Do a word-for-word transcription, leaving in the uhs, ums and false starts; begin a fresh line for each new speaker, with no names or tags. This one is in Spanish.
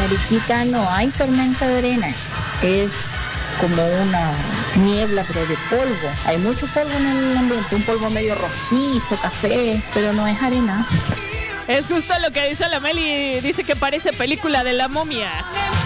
Mariquita no hay tormenta de arena, es como una niebla pero de polvo. Hay mucho polvo en el ambiente, un polvo medio rojizo, café, pero no es arena.
Es justo lo que dice la Meli, dice que parece película de la momia.